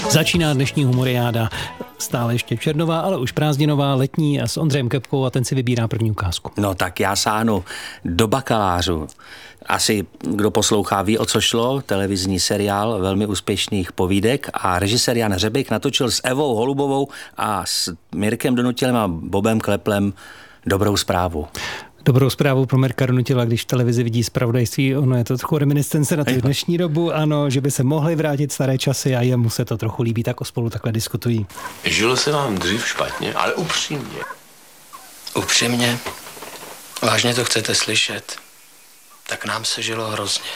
Začíná dnešní humoriáda, stále ještě červnová, ale už prázdninová, letní a s Ondřejem Kepkou a ten si vybírá první ukázku. No tak já sáhnu do Bakalářů. Asi kdo poslouchá ví, o co šlo, televizní seriál velmi úspěšných povídek a režisér Jan Hřebejk natočil s Evou Holubovou a s Mirkem Donutilem a Bobem Kleplem Dobrou zprávu. Dobrou zprávu pro Mirka Donutila, když v televizi vidí zpravodajství, ono je to trochu reminiscence na tu dnešní dobu, ano, že by se mohly vrátit staré časy a jemu se to trochu líbí, tak o spolu takhle diskutují. Žilo se vám dřív špatně, ale upřímně. Upřímně? Vážně to chcete slyšet? Tak nám se žilo hrozně.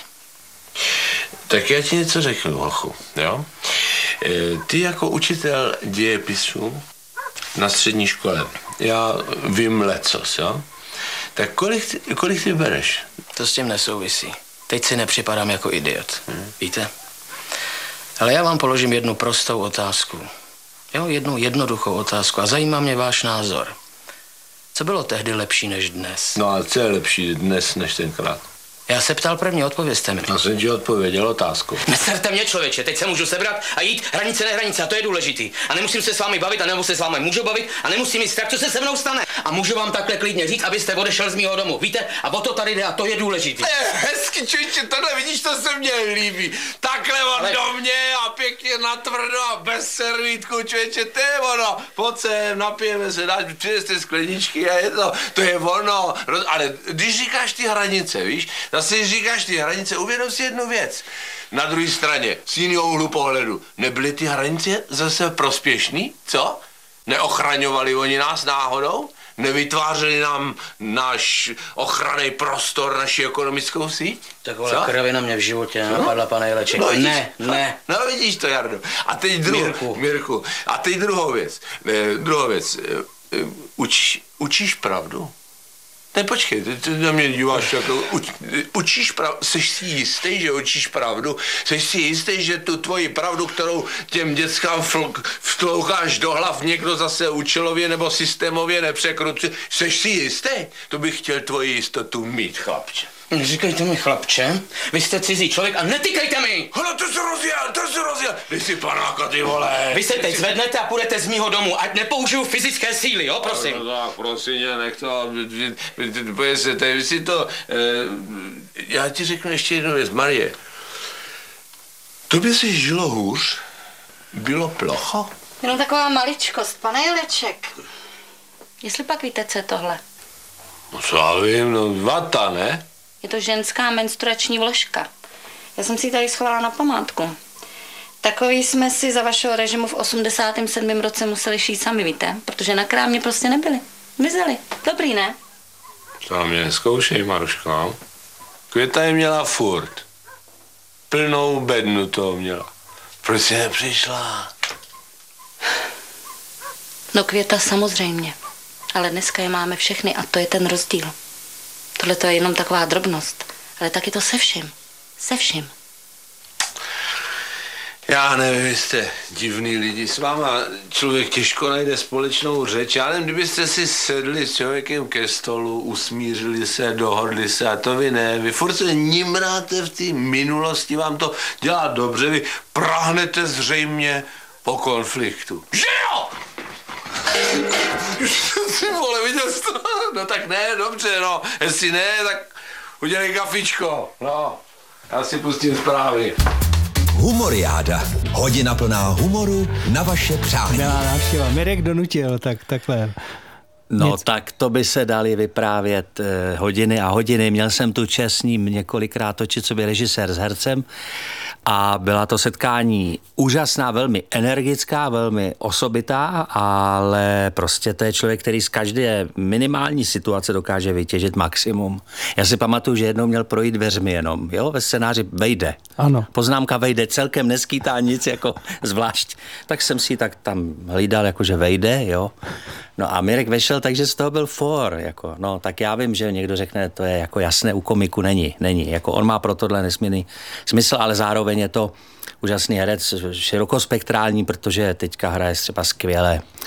Tak já ti něco řeknu, hochu, jo? Ty jako učitel dějepisu na střední škole, já vím lecos, jo? Tak kolik ty bereš? To s tím nesouvisí. Teď si nepřipadám jako idiot, víte? Ale já vám položím jednu prostou otázku. Jo, jednu jednoduchou otázku a zajímá mě váš názor. Co bylo tehdy lepší než dnes? No a co je lepší dnes než tenkrát? Já se ptal první, odpovězte mi. Já jsem ti odpověděl otázku. Neserte mě, člověče, teď se můžu sebrat a jít hranice, nehranice, a to je důležitý. A nemusím se s vámi bavit, a nebo se s vámi můžu bavit, a nemusím mít strach, co se mnou stane. A můžu vám takhle klidně říct, abyste odešel z mýho domu. Víte? A o to tady jde, a to je důležitý. Hezky, člověče, tohle vidíš, to se mně líbí. Takhle on do mě a pěkně natvrdo a bez servítku, člověče, to je ono. Pojď sem, napijeme se, přineste skleničky a je to je ono. Ale když říkáš ty hranice, víš, zase říkáš ty hranice, uvědom si jednu věc. Na druhé straně, z jiného úhlu pohledu, nebyly ty hranice zase prospěšný, co? Neochraňovali oni nás náhodou? Nevytvářeli nám náš ochranný prostor, naši ekonomickou síť? Taková kravina mě v životě napadla, pane Jeleček. No, ne. No vidíš to, Jardo. A teď Mirku. A teď druhou věc. Učíš pravdu? Ne, počkej, ty na mě díváš jako, učíš pravdu, jsi si jistý, že učíš pravdu, jsi si jistý, že tu tvoji pravdu, kterou těm dětskám vtloukáš do hlav, někdo zase účelově nebo systémově nepřekrucuje, jsi si jistý? To bych chtěl tvoji jistotu mít, chlapče. Neříkejte mi, chlapče, vy jste cizí člověk a netykejte mi! Hele, to se rozjel, Dej si panáka, ty vole! Vy se teď zvednete a půjdete z mýho domu, ať nepoužiju fyzické síly, jo, prosím. No tak, prosím tě, nech to, vy si to, já ti řeknu ještě jednu věc, Marie. Tobě si žilo hůř? Bylo plocho? Jenom taková maličkost, pane Jeleček. Jestli pak víte, co je tohle? No co já vím, no vata, ne? Je to ženská menstruační vložka. Já jsem si ji tady schovala na památku. Takový jsme si za vašeho režimu v 87. roce museli šít sami, víte? Protože na krámě prostě nebyli. Mizeli. Dobrý, ne? To mě neskoušej, Maruško. Květa je měla furt. Plnou bednu toho měla. Proč jsi nepřišla? No Květa samozřejmě. Ale dneska je máme všechny a to je ten rozdíl. Tohle to je jenom taková drobnost. Ale tak je to se vším. Se vším. Já nevím, vy jste divný lidi, s váma člověk těžko najde společnou řeč. Já nevím, kdybyste si sedli s člověkem ke stolu, usmířili se, dohodli se, a to vy ne. Vy furt se nimráte v té minulosti, vám to dělá dobře, vy prahnete zřejmě po konfliktu. Že jo? Ty vole, viděl jsi to? No tak ne, dobře, no. Jestli ne, tak udělej kafičko. No, já si pustím zprávy. Humoriáda. Hodina plná humoru na vaše přání. Milá návštěva. Mirek Donutil, takhle. No tak to by se dali vyprávět hodiny a hodiny. Měl jsem tu čest s ním několikrát točit, co by režisér s hercem, a byla to setkání úžasná, velmi energická, velmi osobitá, ale prostě to je člověk, který z každé minimální situace dokáže vytěžit maximum. Já si pamatuju, že jednou měl projít dveřmi jenom, jo, ve scénáři vejde. Ano. Poznámka vejde, celkem neskýtá nic jako zvlášť. Tak jsem si tak tam hlídal, jakože vejde, jo. No a Mirek vešel, takže z toho byl for, jako, no, tak já vím, že někdo řekne, to je jako jasné, u komiku není, jako on má pro tohle nesmírný smysl, ale zároveň je to úžasný herec, širokospektrální, protože teďka hraje třeba skvěle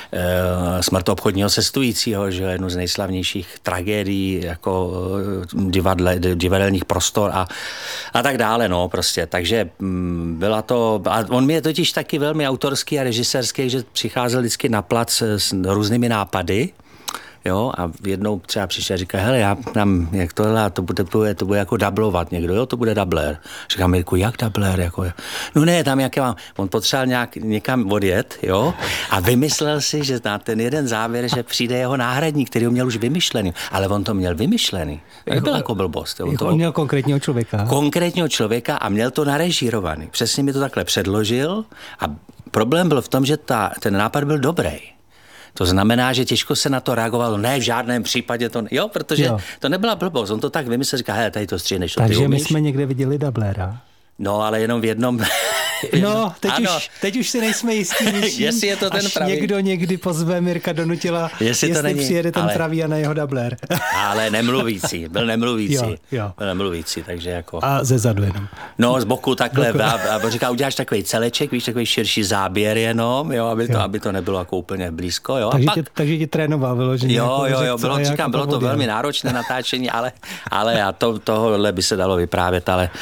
Smrt obchodního cestujícího, že jednu z nejslavnějších tragédií jako divadelních prostor a tak dále, no prostě. Takže byla to, a on mi je totiž taky velmi autorský a režisérský, že přicházel vždycky na plac s různými nápady. Jo, a jednou třeba přišel a říká, hele, já tam, jak tohle, to bude jako dublovat někdo, jo, to bude dubler. Říkám, Mirku, jak dubler, jako, no ne, tam jak mám, on potřeboval někam odjet, jo, a vymyslel si, že na ten jeden závěr, že přijde jeho náhradník, který ho měl už vymyšlený, ale on to měl vymyšlený. Nebyl jako blbost. On měl konkrétního člověka. Konkrétního člověka a měl to narežírovaný. Přesně mi to takhle předložil a problém byl v tom, že ten nápad byl dobrý. To znamená, že těžko se na to reagovalo. Ne, v žádném případě to... Jo, protože to nebyla blbost. On to tak vymyslel, říká, hele, tady to stříhneš, to ty umíš. Takže my jsme někde viděli dublera. No, ale jenom v jednom... No, teď už si nejsme jistí ničím, jestli je to ten až pravý. Někdo někdy pozve Mirka Donutila, jestli přijede ten pravý a na jeho dubler. Ale nemluvící, byl nemluvící. Jo. Byl nemluvící, takže jako... A ze zadu jenom. No, z boku takhle. A říká, uděláš takový celeček, víš, takový širší záběr jenom, jo, aby to nebylo jako úplně blízko, jo. Takže tě trénoval vyloženě. Jo, bylo to velmi náročné natáčení, ale tohle by se dalo vyprávět, ale...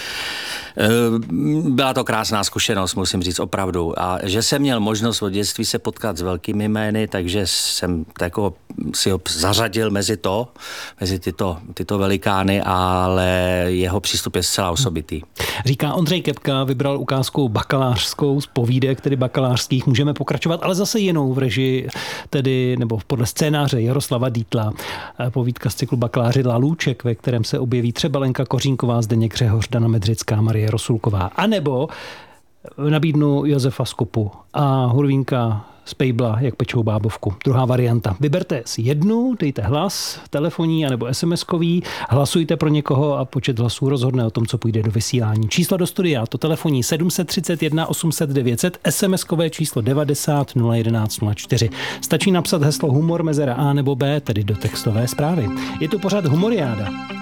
Byla to krásná zkušenost, musím říct, opravdu. A že jsem měl možnost od dětství se potkat s velkými jmény, takže jsem jako si ho zařadil mezi tyto velikány, ale jeho přístup je zcela osobitý. Říká Ondřej Kepka, vybral ukázku bakalářskou z povídek, tedy bakalářských. Můžeme pokračovat, ale zase jinou v režii, tedy nebo podle scénáře Jaroslava Dietla. Povídka z cyklu Bakaláři Lalůček, ve kterém se objeví třeba Lenka Kořínková, Zdeněk Řehoř, Dana Medřická, Marie Rosulková. A nebo nabídnu Josefa Skopu a Hurvínka z Pejbla, jak pečou bábovku. Druhá varianta. Vyberte si jednu, dejte hlas, telefonní anebo SMS-kový, hlasujte pro někoho a počet hlasů rozhodne o tom, co půjde do vysílání. Číslo do studia, to telefonní 731 800 900, SMS-kové číslo 90 011 04. Stačí napsat heslo humor mezera A nebo B, tedy do textové zprávy. Je tu pořad Humoriáda.